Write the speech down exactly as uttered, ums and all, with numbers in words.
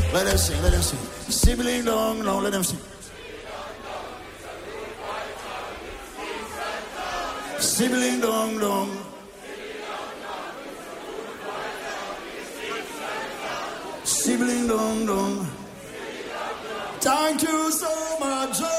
Let them sing, let them sing. Sibling dong dong, let them sing. Sibling dong dong. Sibling dong dong. Thank you so much.